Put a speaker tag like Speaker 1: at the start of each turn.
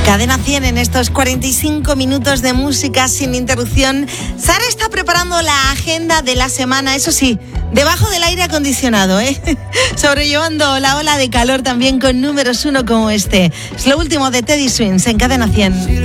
Speaker 1: Cadena 100 en estos 45 minutos de música sin interrupción. Sara está preparando la agenda de la semana, eso sí, debajo del aire acondicionado, sobrellevando la ola de calor también con números 1 como este. Es lo último de Teddy Swims en Cadena 100.